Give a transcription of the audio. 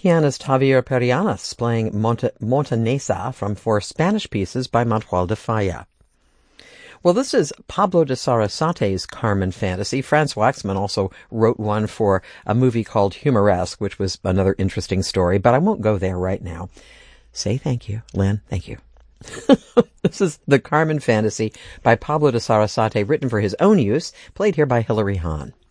pianist Javier Perianas playing Montanesa from 4 Spanish pieces by Manuel de Falla. Well, this is Pablo de Sarasate's Carmen fantasy. Franz Waxman also wrote one for a movie called Humoresque, which was another interesting story, but I won't go there right now. Say thank you, Lynn. Thank you. This is the Carmen fantasy by Pablo de Sarasate, written for his own use, played here by Hilary Hahn.